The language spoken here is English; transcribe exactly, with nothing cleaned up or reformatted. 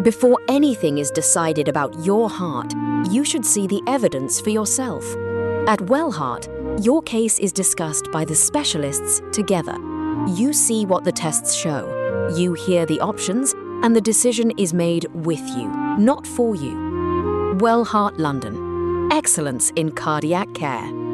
Before anything is decided about your heart, you should see the evidence for yourself. At Wellheart, your case is discussed by the specialists together. You see what the tests show, you hear the options, and the decision is made with you, not for you. Wellheart London. Excellence in cardiac care.